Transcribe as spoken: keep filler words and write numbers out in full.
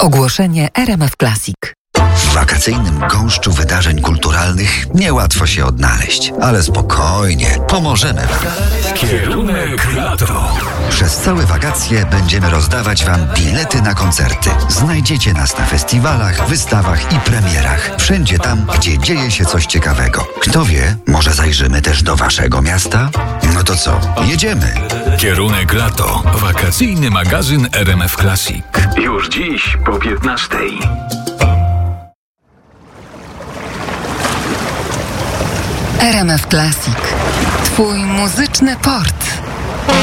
Ogłoszenie R M F Classic. W wakacyjnym gąszczu wydarzeń kulturalnych niełatwo się odnaleźć, ale spokojnie, pomożemy Wam. Kierunek lato. Przez całe wakacje będziemy rozdawać Wam bilety na koncerty. Znajdziecie nas na festiwalach, wystawach i premierach. Wszędzie tam, gdzie dzieje się coś ciekawego. Kto wie, może zajrzymy też do Waszego miasta? No to co, jedziemy! Kierunek lato. Wakacyjny magazyn R M F Classic. Już dziś po piętnastej. R M F Classic. Twój muzyczny port.